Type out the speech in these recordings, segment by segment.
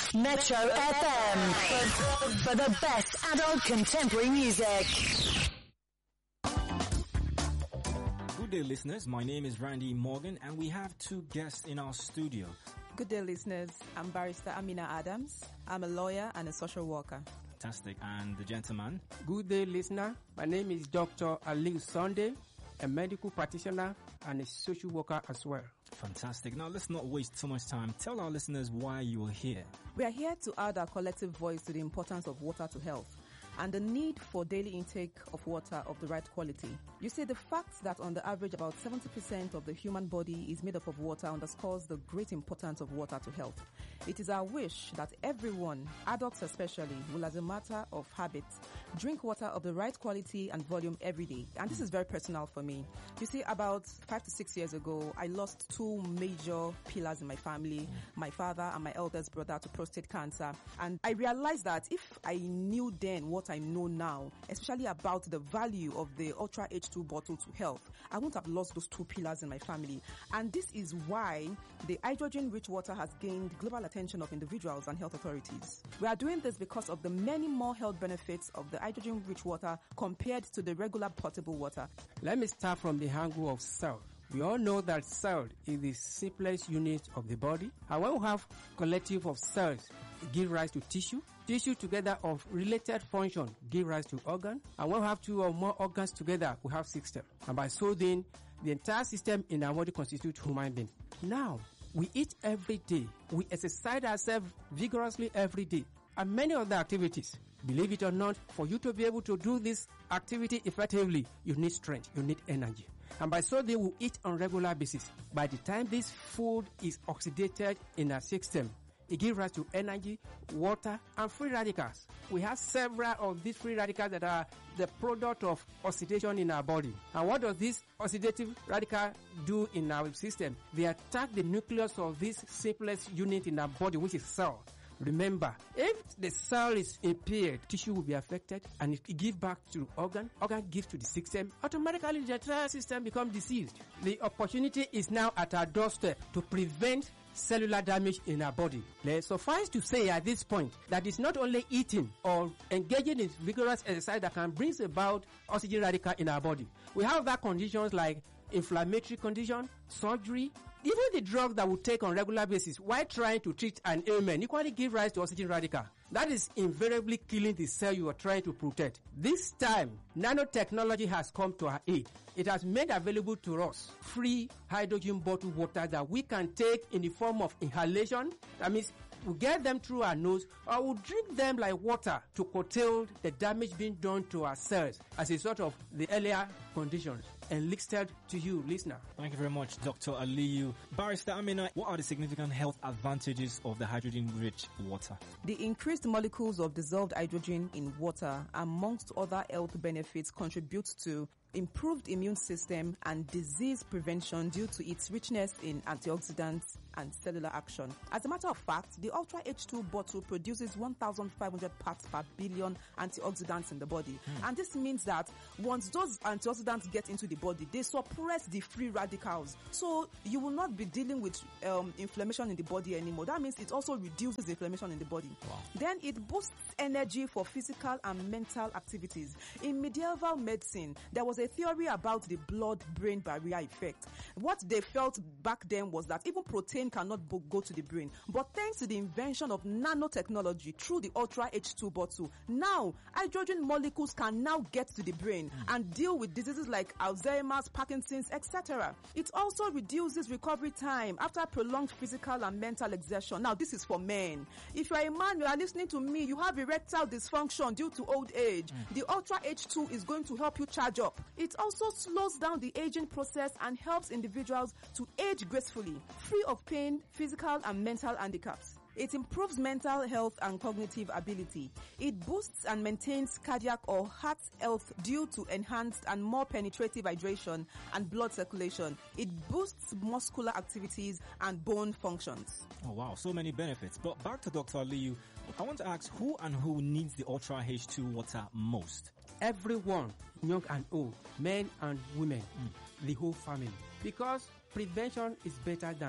Metro FM for the best adult contemporary music. Good day, listeners. My name is Randy Morgan, and we have two guests in our studio. Good day, listeners. I'm Barrister Amina Adams. I'm a lawyer and a social worker. Fantastic. And the gentleman? Good day, listener. My name is Dr. Ali Sunday, a medical practitioner and a social worker as well. Fantastic. Now, let's not waste too much time. Tell our listeners why you are here. We are here to add our collective voice to the importance of water to health and the need for daily intake of water of the right quality. You see, the fact that on the average about 70% of the human body is made up of water underscores the great importance of water to health. It is our wish that everyone, adults especially, will as a matter of habit, drink water of the right quality and volume every day. And this is very personal for me. You see, about 5 to 6 years ago, I lost two major pillars in my family, my father and my eldest brother, to prostate cancer. And I realized that if I knew then what I know now, especially about the value of the Ultra H2 bottle to health, I wouldn't have lost those two pillars in my family. And this is why the hydrogen-rich water has gained global attention of individuals and health authorities. We are doing this because of the many more health benefits of the hydrogen-rich water compared to the regular potable water. Let me start from the angle of cell. We all know that cell is the simplest unit of the body. And when we have collective of cells, it gives rise to tissue. Tissue together of related function give rise to organ. And when we have two or more organs together, we have system. And by so doing, the entire system in our body constitutes human being. Now, we eat every day. We exercise ourselves vigorously every day. And many other activities. Believe it or not, for you to be able to do this activity effectively, you need strength, you need energy. And by so they will eat on regular basis. By the time this food is oxidated in our system, it gives rise to energy, water, and free radicals. We have several of these free radicals that are the product of oxidation in our body. And what does this oxidative radical do in our system? They attack the nucleus of this simplest unit in our body, which is cell. Remember, if the cell is impaired, tissue will be affected and it gives back to organ gives to the system. Automatically, the entire system becomes diseased. The opportunity is now at our doorstep to prevent cellular damage in our body. Let's suffice to say at this point that it's not only eating or engaging in vigorous exercise that can bring about oxygen radical in our body. We have other conditions like inflammatory condition, surgery, even the drugs that we take on regular basis while trying to treat an ailment equally give rise to oxygen radical. That is invariably killing the cell you are trying to protect. This time, nanotechnology has come to our aid. It has made available to us free hydrogen bottled water that we can take in the form of inhalation. That means we get them through our nose or we drink them like water to curtail the damage being done to our cells as a sort of the earlier conditions. Enlisted to you, listener. Thank you very much, Dr. Aliyu. Barrister Amina, what are the significant health advantages of the hydrogen-rich water? The increased molecules of dissolved hydrogen in water, amongst other health benefits, contributes to improved immune system and disease prevention due to its richness in antioxidants and cellular action. As a matter of fact, the Ultra H2 bottle produces 1,500 parts per billion antioxidants in the body. And this means that once those antioxidants get into the body, they suppress the free radicals. So you will not be dealing with inflammation in the body anymore. That means it also reduces inflammation in the body. Wow. Then it boosts energy for physical and mental activities. In medieval medicine, there was a theory about the blood-brain barrier effect. What they felt back then was that even protein cannot go to the brain. But thanks to the invention of nanotechnology through the Ultra H2 bottle, now hydrogen molecules can now get to the brain and deal with diseases like Alzheimer's, Parkinson's, etc. It also reduces recovery time after prolonged physical and mental exertion. Now, this is for men. If you are a man, you are listening to me, you have erectile dysfunction due to old age, the Ultra H2 is going to help you charge up. It also slows down the aging process and helps individuals to age gracefully, free of pain, physical and mental handicaps. It improves mental health and cognitive ability. It boosts and maintains cardiac or heart health due to enhanced and more penetrative hydration and blood circulation. It boosts muscular activities and bone functions. Oh wow, so many benefits. But back to Dr. Aliyu, I want to ask who needs the Ultra H2 water most? Everyone, young and old, men and women, the whole family. Because prevention is better than cure.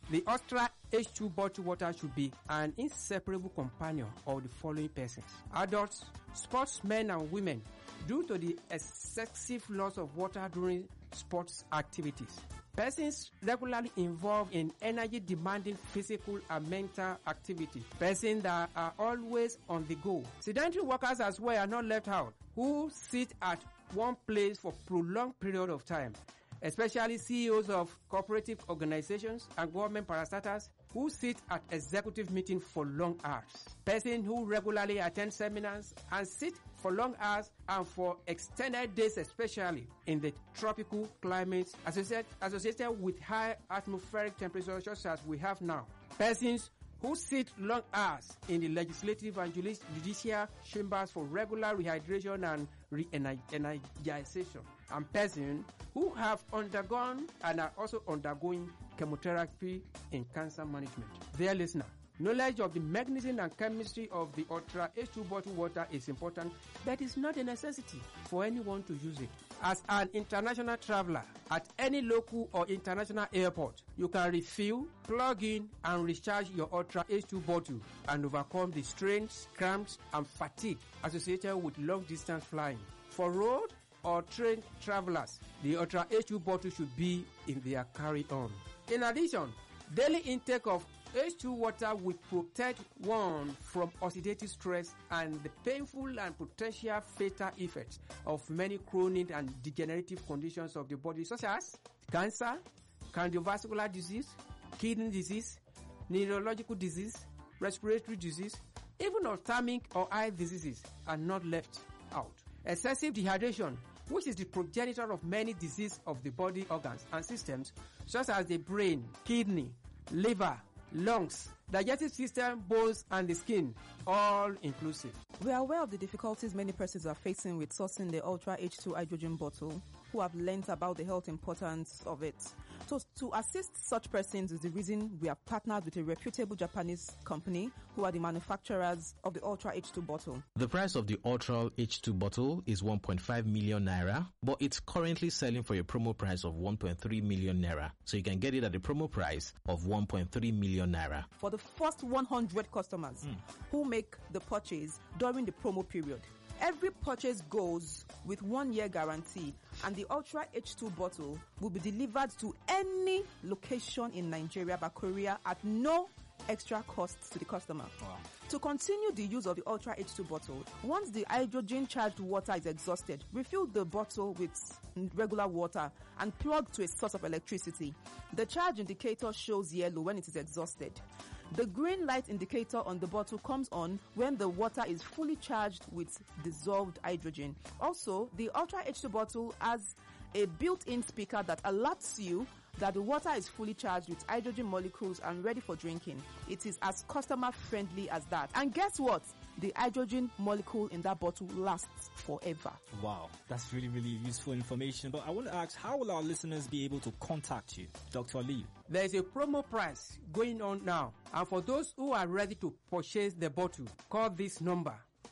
The Ultra H2 bottled water should be an inseparable companion of the following persons: adults, sportsmen and women, due to the excessive loss of water during sports activities. Persons regularly involved in energy-demanding physical and mental activity. Persons that are always on the go. Sedentary workers as well are not left out, who sit at one place for prolonged period of time, especially CEOs of cooperative organizations and government parastatals who sit at executive meetings for long hours. Persons who regularly attend seminars and sit for long hours and for extended days, especially in the tropical climates associated with high atmospheric temperatures such as we have now. Persons who sit long hours in the legislative and judicial chambers for regular rehydration and re-energization. And persons who have undergone and are also undergoing chemotherapy in cancer management. Dear listener, knowledge of the mechanism and chemistry of the Ultra H2 bottled water is important, but it's not a necessity for anyone to use it. As an international traveler at any local or international airport, you can refill, plug in, and recharge your Ultra H2 bottle and overcome the strains, cramps, and fatigue associated with long-distance flying. For road or train travelers, the Ultra H2 bottle should be in their carry-on. In addition, daily intake of H2 water will protect one from oxidative stress and the painful and potential fatal effects of many chronic and degenerative conditions of the body, such as cancer, cardiovascular disease, kidney disease, neurological disease, respiratory disease, even ophthalmic or eye diseases are not left out. Excessive dehydration, which is the progenitor of many diseases of the body organs and systems, such as the brain, kidney, liver, lungs, digestive system, bones, and the skin, all inclusive. We are aware of the difficulties many persons are facing with sourcing the Ultra H2 hydrogen bottle, who have learnt about the health importance of it. So to assist such persons is the reason we have partnered with a reputable Japanese company who are the manufacturers of the Ultra H2 bottle. The price of the Ultra H2 bottle is 1.5 million naira, but it's currently selling for a promo price of 1.3 million naira. So you can get it at the promo price of 1.3 million naira. For the first 100 customers who make the purchase during the promo period. Every purchase goes with 1 year guarantee, and the Ultra H2 bottle will be delivered to any location in Nigeria by courier at no extra cost to the customer. Wow. To continue the use of the Ultra H2 bottle, once the hydrogen charged water is exhausted, refill the bottle with regular water and plug to a source of electricity. The charge indicator shows yellow when it is exhausted. The green light indicator on the bottle comes on when the water is fully charged with dissolved hydrogen. Also, the Ultra H2 bottle has a built-in speaker that alerts you that the water is fully charged with hydrogen molecules and ready for drinking. It is as customer-friendly as that. And guess what? The hydrogen molecule in that bottle lasts forever. Wow, that's really, really useful information. But I want to ask, how will our listeners be able to contact you, Dr. Lee? There is a promo price going on now, and for those who are ready to purchase the bottle, call this number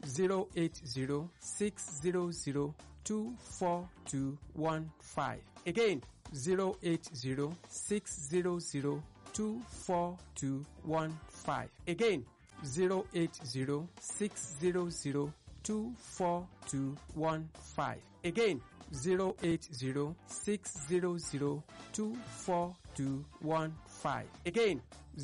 080-600-24215. Again, 080-600-24215. Again, 080-600-24215. Again, 080-600-24215. Again,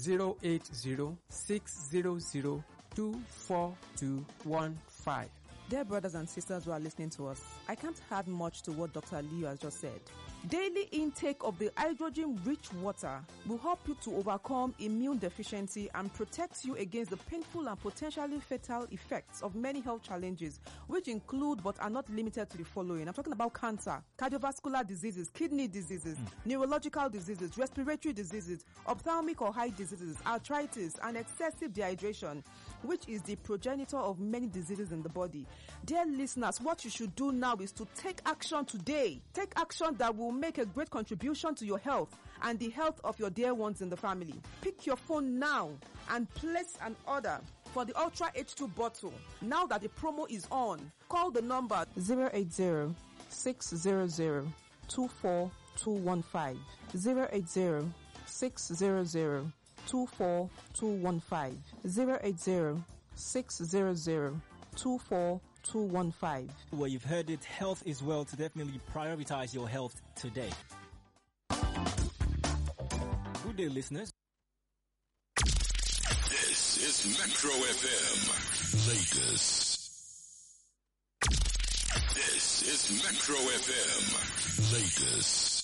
080-600-24215. Dear brothers and sisters who are listening to us, I can't add much to what Dr. Liu has just said. Daily intake of the hydrogen-rich water will help you to overcome immune deficiency and protect you against the painful and potentially fatal effects of many health challenges, which include but are not limited to the following. I'm talking about cancer, cardiovascular diseases, kidney diseases, neurological diseases, respiratory diseases, ophthalmic or eye diseases, arthritis, and excessive dehydration, which is the progenitor of many diseases in the body. Dear listeners, what you should do now is to take action today. Take action that will make a great contribution to your health and the health of your dear ones in the family. Pick your phone now and place an order for the Ultra H2 bottle. Now that the promo is on, call the number 080-600-24215. 080-600-24215. 080-600-24215. Well, you've heard it. Health is wealth. So definitely prioritize your health today. Good day, listeners. This is Metro FM, Lagos. This is Metro FM, Lagos.